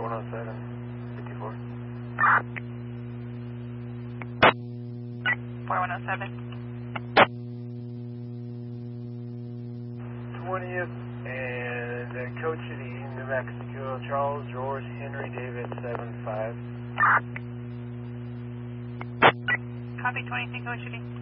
4107, 54. 4107. 20th and Coach City, New Mexico, Charles George Henry David 75. Copy 20th, Coach City.